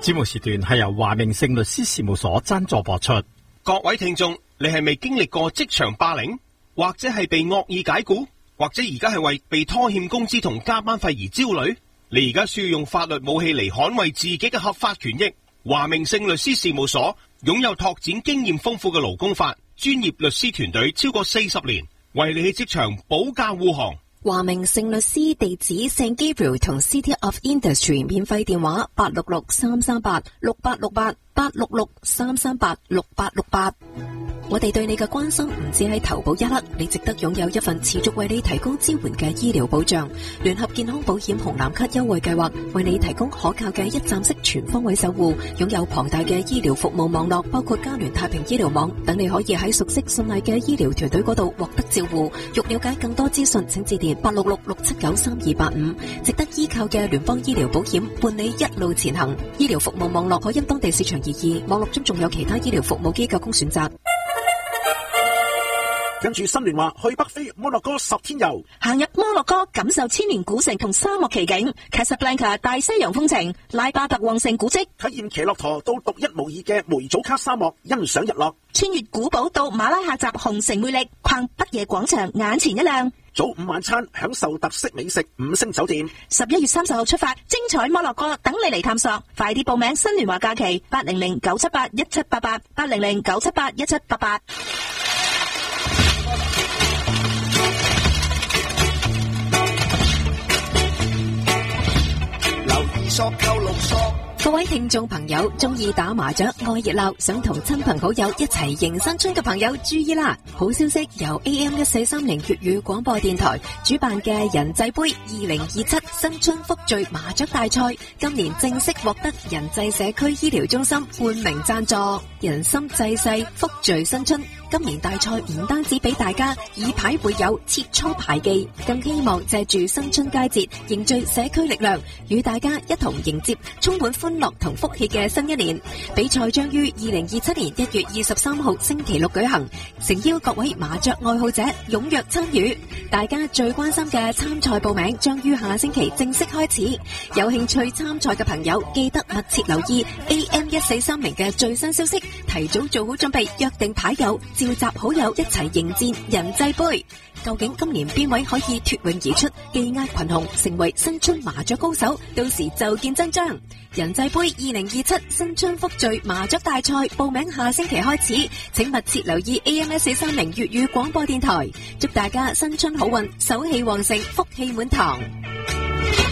節目時段係由華明勝律師事務所贊助播出。 各位聽眾，你係未經歷過職場霸凌，或者係被惡意解僱，或者而家係為被拖欠工資同加班費而焦慮？你而家需要用法律武器嚟捍衛自己嘅合法權益。華明勝律師事務所擁有拓展經驗豐富嘅勞工法專業律師團隊超過40年，為你喺職場保駕護航。 華明勝律師地址 St Gabriel 同 City of Industry， 免費電話866-338-6868，866-338-6868。我哋對你嘅關心唔止喺投保一刻，你值得擁有一份持續為你提供支援嘅醫療保障。聯合健康保險紅藍卡優惠計劃為你提供可靠嘅一站式全方位守護，擁有龐大嘅醫療服務網絡，包括嘉聯太平醫療網等，你可以喺熟悉信賴嘅醫療團隊嗰度獲得照顧。欲了解更多資訊，請致電866-679-3285。值得依靠嘅聯邦醫療保險，伴你一路前行。醫療服務網絡可因當地市場而異，網絡中仲有其他醫療服務機構供選擇。 跟住新聯話去北非摩洛哥10天遊， 行入摩洛哥感受千年古城同沙漠奇景， Casablanca 大西洋風情，拉巴特旺盛古蹟， 體驗騎駱駝到獨一無二嘅梅祖卡沙漠，欣賞日落， 穿越古堡到馬拉喀什紅城魅力，逛北野廣場眼前一亮， 早午晚餐享受特色美食，5星酒店。 11月30號出發，精彩摩洛哥等你嚟探索，快啲報名新聯華假期800-978-1788 800-978-1788。 各位聽眾朋友，中意打麻雀愛熱鬧，想同親朋好友一齊迎新春嘅朋友注意啦！好消息，由 AM1430 粵語廣播電台主辦嘅人際杯2027新春福聚麻雀大賽，今年正式獲得人際社區醫療中心冠名贊助。人心濟世，福聚新春。今年大賽唔單止俾大家以牌會友，切磋牌技，更希望借住新春佳節凝聚社區力量，與大家一同迎接充滿歡樂同福氣嘅新一年。比賽將於2027年1月23號星期六舉行，誠邀各位麻雀愛好者踴躍參與。大家最關心嘅參賽報名將於下星期正式開始，有興趣參賽嘅朋友記得密切留意 AM1430嘅最新消息，提早做好準備，約定牌友，召集好友一齊迎戰人際杯。究竟今年邊位可以脫穎而出，技壓群雄，成為新春麻雀高手？到時就見真章。人際杯2027新春福聚麻雀大賽報名下星期開始，請密切留意 AM1430 粵語廣播電台，祝大家新春好運，手氣旺盛，福氣滿堂。